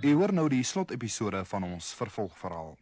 U hoor nou die slotepisode van ons vervolgverhaal.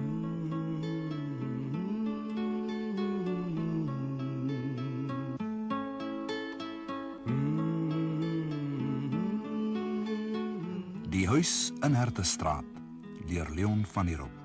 Die huis in Hertestraat, deur Leon van der Roop.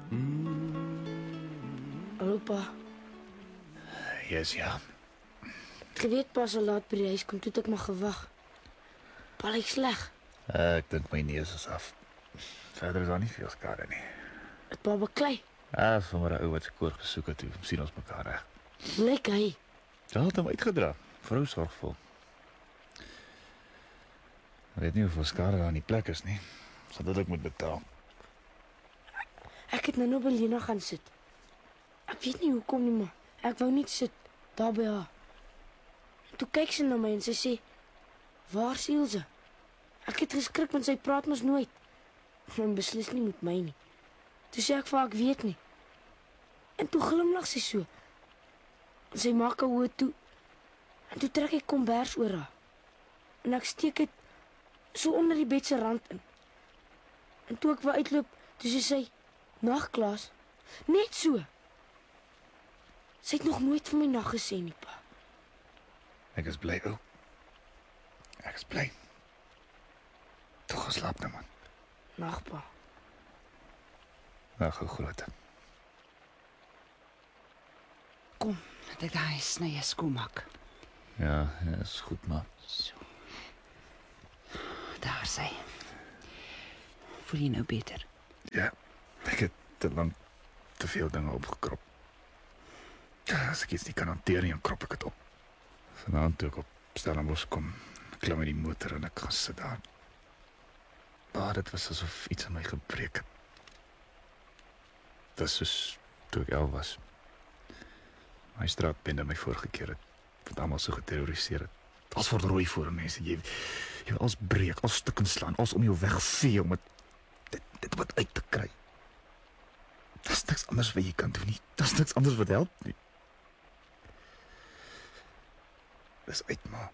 Hallo pa, Yes, ja. ek weet pas al laat by die huis kom, toe het ek maar gewag. Pa lyk sleg, Ek dink my neus is af. Verder is daar nie veel skade nie. het pa beklei. Van maar 'n ou wat se koor gesoek het, toe sien ons mekaar reg. Lyk hy, Sy het hom uitgedra, vrou sorgvol. Ek weet nie hoeveel skade daar in die plek is nie. Sal dit ek moet betaal. ek het nou by Lena gaan sit. Ek weet nie hoekom nie, maar ek wou nie sit, daar by haar. Toe kyk sy na my en sy sê, waar is Ilse? Ek het geskrik, want sy praat mos nooit. En beslis nie met my nie. Toe sê ek vir haar, ek weet nie. En toe glimlag sy so. En sy maak haar oë toe. En toe trek ek kombers oor haar. En ek steek dit so onder die bed se rand in. En toe ek wou uitloop, toe sê sy, nag Klaas. Net so. Sy het nog nooit vir my nag gesê nie, pa. Ek is bly, ou. Ek is bly. Toe geslaap nou, man. Nag, pa. Nag, ou groot. Kom. Dat ek daai snye skoonmaak. Ja, is goed, maar. So. Daar sy. Voel jy nou beter? Ja, ek het te lang te veel dinge opgekrop. Ja, as ek iets nie kan hanteer nie, dan krop ek het op. Vanaand toe ek op Stellenbosch kom, klim in die motor en ek gaan sit daar. Dit was asof iets in my gebreek het. Dit was soos toe ek 11 was. My straatbende my voorgekeer het, wat almal so geterroriseer het. Als word rooi voor mense, jy wil als breek, als stukken slaan, als om jou wegvee, om dit wat uit te kry. Daar's niks anders wat jy kan doen nie. Daar's niks anders wat help nie. Dis uit, ma.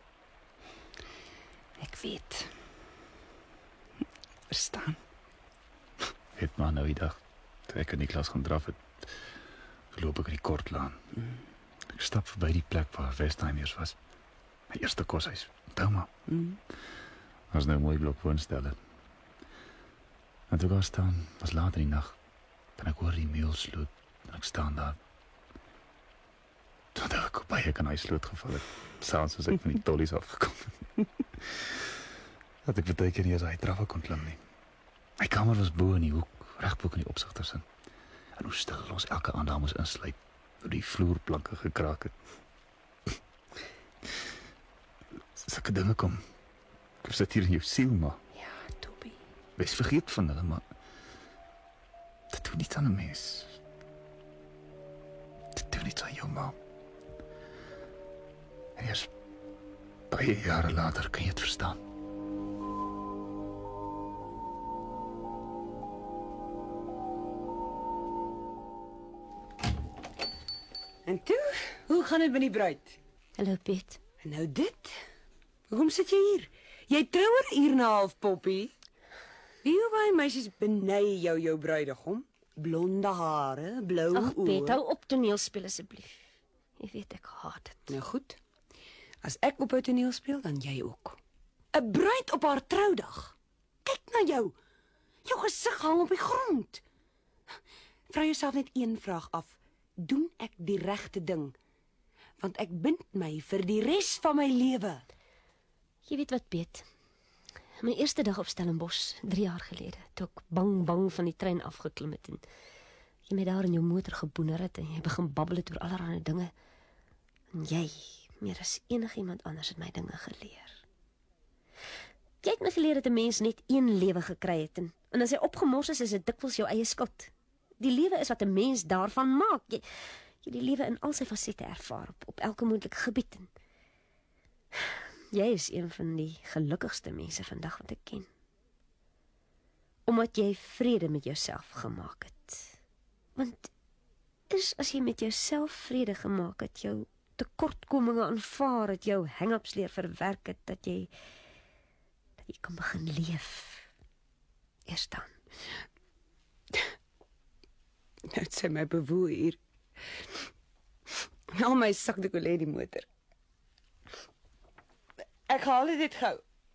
Ek weet. Verstaan. Het maar nou die dag, toe ek in die klas gaan draf het, loop ek in die Kortlaan. Ek stap verby die plek waar Westheimers was. My eerste koshuis. Onthou maar. Was nou 'n mooi blok woonstelle. En toe daar staan, was later in die nag, en ek hoor die meulsloot, en ek staan daar. Toe het ek baie kan hy sloot geval het, saans as ek van die tollies afgekom het. Dat ek baie keer nie as hy trappe kon klim nie. My kamer was bo in die hoek, reg bo in die opsigters in. En hoe stil ons elke aand daar moes insluip, hoe die vloerplanke gekraak het. Sulke dinge kom. Ek sit hier in jou siel, maar Ja, Toby. wees vergeet van hulle, maar dit doen niets aan 'n mens. Dit doen niets aan jou, ma. En eers baie jare later kan jy het verstaan. En toe, hoe gaan dit met die bruid? Hallo Piet. En nou dit? Hoekom sit jy hier? Jy trou oor 'n uur en 'n half, Poppy. Wie hoe baie meisies benei jou bruidegom? Blonde hare, blou Ag Piet, oë. hou op toneel speel asseblief. Jy weet ek haat dit. Nou goed. As ek op 'n toneel speel, dan jy ook. 'n Bruid op haar troudag. Kyk na jou. Jou gesig hang op die grond. Vra jouself net een vraag af. Doen ek die regte ding? Want ek bind my vir die res van my lewe. Jy weet wat Piet? My eerste dag op Stellenbosch, 3 jaar gelede, toe ek bang van die trein afgeklim het en jy my daar in jou motor geboener het en jy begin babbel het oor allerlei dinge. En jy, meer as enigiemand anders, het my dinge geleer. Jy het my geleer dat 'n mens net een lewe gekry het en as hy opgemors is dit dikwels jou eie skuld. Die lewe is wat 'n mens daarvan maak. Jy die lewe in al sy fasette ervaar op elke moontlike gebied. Jy is een van die gelukkigste mense vandag wat ek ken. Omdat jy vrede met jouself gemaak het. Want is as jy met jouself vrede gemaak het, jou tekortkominge aanvaar het, jou hang-ups leer verwerk het, dat jy kan begin leef. eers staan. Nou het sy my bewoel hier. Al my sakdoek lê in die motor. Ek haal dit gou.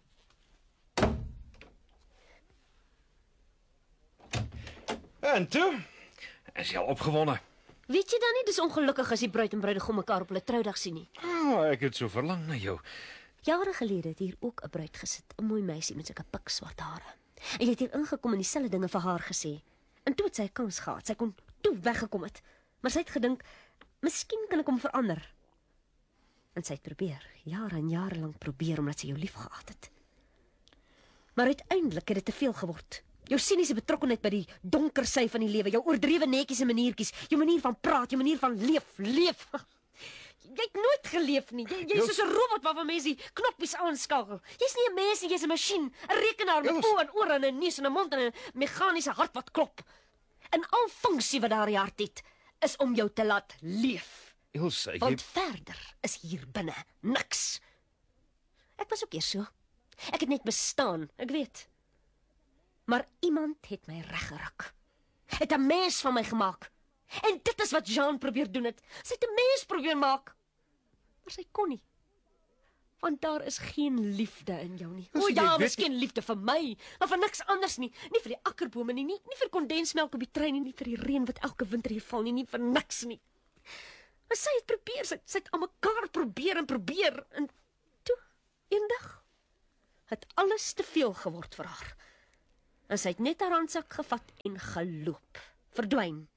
En toe? Is jy al opgewonde? Weet jy dan nie, dis ongelukkig as die bruid en bruidegom mekaar op hulle troudag sien nie. Ek het so verlang na jou. Jare gelede het hier ook 'n bruid gesit, 'n mooi meisie met sulke pikswart hare. En jy het hier ingekom en dieselfde dinge vir haar gesê. En toe het sy 'n kans gehad. Sy kon toe weggekom het. Maar sy het gedink, miskien kan ek hom verander. En sy het probeer, jare en jare lank probeer omdat sy jou liefgehad het. Maar uiteindelik het dit te veel geword. Jou siniese betrokkenheid by die donker sy van die lewe, jou oordrewe netjies en maniertjies, jou manier van praat, jou manier van leef. Jy het nooit geleef nie. Jy's soos 'n robot waarvan mense die knoppies aanskakel. Jy's nie 'n mens nie, jy's 'n masjien, 'n rekenaar met oë en ore en 'n neus en 'n mond en 'n meganiese hart wat klop. En al funksie wat daardie hart het, is om jou te laat leef. Ilse, Want verder is hier binne niks. Ek was ook eers so. Ek het net bestaan, ek weet. Maar iemand het my reggeruk. Het 'n mens van my gemaak. En dit is wat Jean probeer doen het. Sy het 'n mens probeer maak. Maar sy kon nie. Want daar is geen liefde in jou nie. O ja, miskien liefde vir my, maar vir niks anders nie. Nie vir die akkerbome nie vir kondensmelk op die trein nie vir die reën wat elke winter hier val nie vir niks nie. Maar sy het probeer, sy het aan mekaar probeer en toe, eendag, het alles te veel geword vir haar. En sy het net haar handsak gevat en geloop, verdwyn.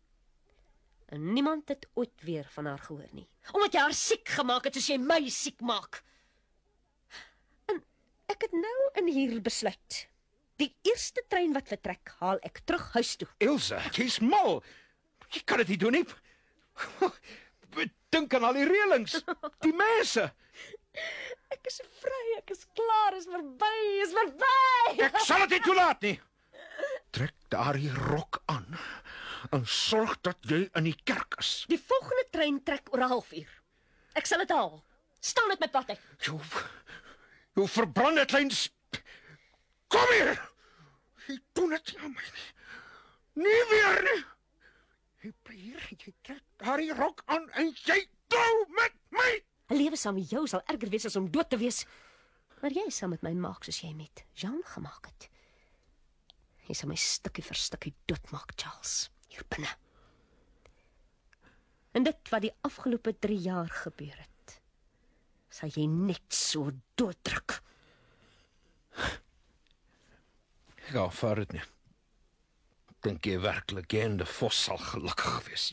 En niemand het ooit weer van haar gehoor nie. Omdat jy haar siek gemaak het soos jy my siek maak. En ek het nou in hier besluit. Die eerste trein wat vertrek, haal ek terug huis toe. Ilse, jy's mal. Jy kan dit nie doen nie. Dink aan al die reëlings, die mense. Ek is vry, ek is klaar, is verby. Ek sal dit nie toelaat nie. Trek daardie rok aan en sorg dat jy in die kerk is. Die volgende trein trek oor 'n halfuur. Ek sal dit haal. Staan met my pad uit. Jou verbrande klein kom hier. Jy doen dit nie aan my nie. Nie weer nie. Jy bly hier, jy trek daardie rok aan en jy trou met my. 'n Lewe saam met jou sal erger wees as om dood te wees. Maar jy sal met my maak soos jy met Jean gemaak het. Jy sal my stukkie vir stukkie doodmaak, Charles, hier binne. En dit wat die afgelope 3 jaar gebeur het, sal jy net so dooddruk. Ek aanvaar dit nie. Dink jy werklik jy en de Vos sal gelukkig wees?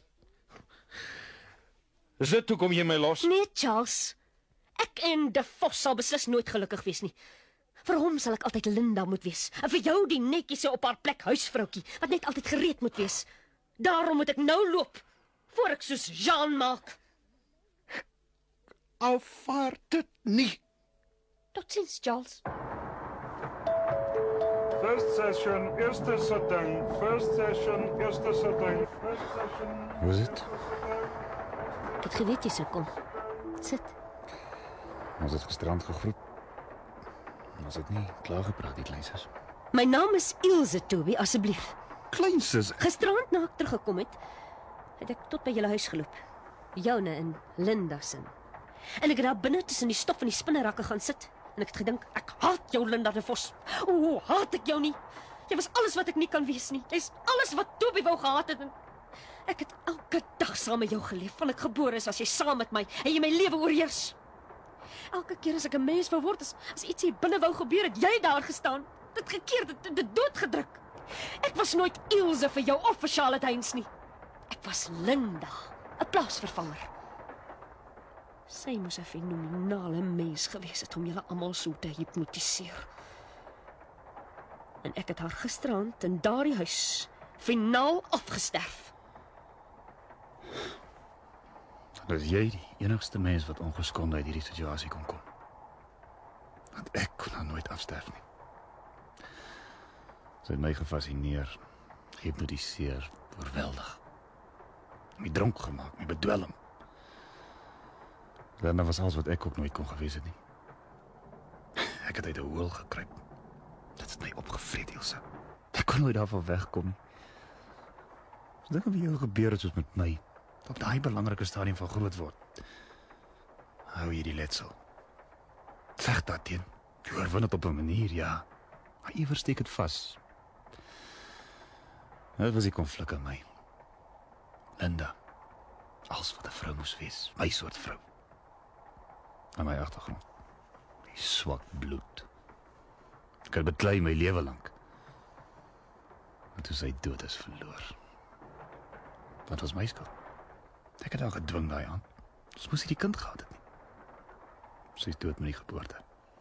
Is dit hoekom jy my los? Nee, Charles. Ek en de Vos sal beslis nooit gelukkig wees nie. Vir hom sal ek altyd Linda moet wees. En vir jou die netjies op haar plek huisvroukie, wat net altyd gereed moet wees. Daarom moet ek nou loop, voor ek soos Jean maak. Aanvaar dit nie. Totsiens, Charles. First session, eerste sitting. First session, eerste sitting. First session. Hoe is dit? Ek het geweet jy sou kom. Sit. Ons het gisterand gegroet. Ons het nie klaar gepraat, die kleinsus. My naam is Ilse, Toby, asseblief. Kleinsus? Gisterand na ek teruggekom het ek tot by julle huis geloop. Joune en Linda se. En ek het daar binne tussen die stof en die spinnerakke gaan sit. En ek het gedink, ek haat jou, Linda de Vos. O, haat ek jou nie. Jy was alles wat ek nie kan wees nie. Jy's alles wat Toby wou gehad het. En ek het elke dag saam met jou geleef. Van ek gebore is, was jy saam met my en jy my lewe oorheers. Elke keer as ek 'n mens wou word, as iets hier binne wou gebeur, het jy daar gestaan. Dit gekeer, dit doodgedruk. Ek was nooit Ilse vir jou of vir Charlotte Heinz nie. Ek was Linda, 'n plaasvervanger. Sy moes 'n fenominale mens gewees het om julle almal so te hipnotiseer. En ek het haar gisterand in daardie huis finaal afgesterf. Dat is jy die enigste mens wat ongeskonde uit hierdie situasie kon kom. Want ek kon haar nooit afsterf nie. Sy het my gefascineer, gehypnotiseer, oorweldig. My dronk gemaak, my bedwelm. Daarna was alles wat ek ook nooit kon gewees het nie. Ek het uit 'n hoel gekruip. Dit het my opgevreet, Ilse. kan nooit daarvan wegkom nie. As dinge met jou gebeur het soos met my, op daai belangrike stadium van groot word, hou jy die letsel. Veg daarteen. Jy oorwin dit op 'n manier, ja. Maar iewers steek dit vas. Dit was die konflik in my. Linda. Als wat 'n vrou moes wees. My soort vrou. Aan my agtergrond. Die swak bloed. Ek het beklei my lewe lank. Maar toe sy dood is verloor. Wat was my skuld? Ek het haar gedwing daai aan. Ons moes die kind gehad het nie. Sy is dood met die geboorte.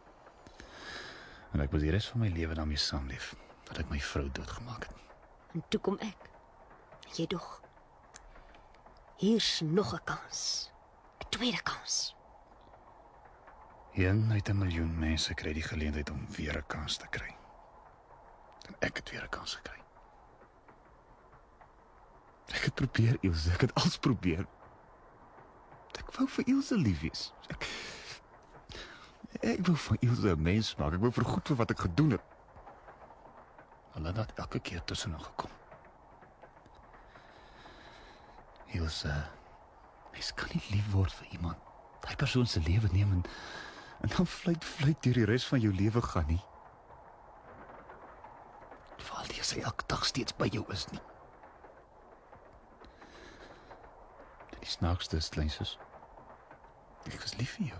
En ek moes die res van my lewe daarmee saamleef, dat ek my vrou doodgemaak het. En toe kom ek. Jy dog. Hier's nog 'n kans. 'n Tweede kans. 1 uit 1 miljoen mense kry die geleentheid om weer 'n kans te kry. En ek het weer 'n kans gekry. Ek het probeer, Ilse, ek het alles probeer. Ek wou vir Ilse lief wees. Ek wou van Ilse 'n mens maak. Ek wou vergoed vir wat ek gedoen het. Hulle het elke keer tussenin gekom. Ilse, mens kan nie lief word vir iemand. Daai persoon se lewe neem en dan vluit deur die res van jou lewe gaan nie. Veral as hy elke dag steeds by jou is nie. Die snaakste is, kleinsus, ek was lief vir jou.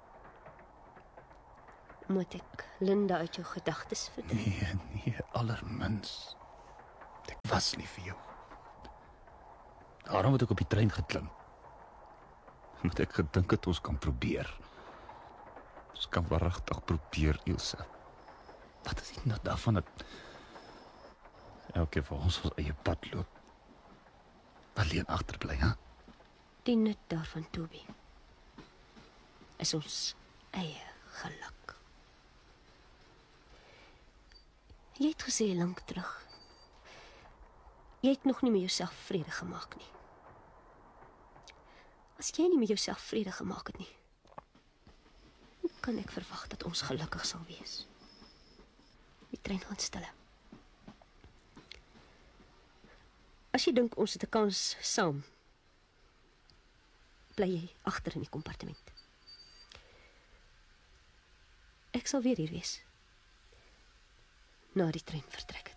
Moet ek Linda uit jou gedagtes verdryf? Nee, allermins. Ek was lief vir jou. Daarom het ek op die trein geklim. Omdat ek gedink het ons kan probeer. Ons kan waaragtig probeer, Ilse. Wat is dit nou daarvan dat elke van ons eie pad loop? Alleen agterbly, hè? Die nut daarvan, Toby, is ons eie geluk. Jy het gesê lank terug, jy het nog nie met jouself vrede gemaak nie. As jy nie met jouself vrede gemaak het nie, hoe kan ek verwag dat ons gelukkig sal wees? Die trein gaan stille. As jy dink ons het 'n kans saam, bly jy agter in die kompartement. Ek sal weer hier wees, na die trein vertrek het.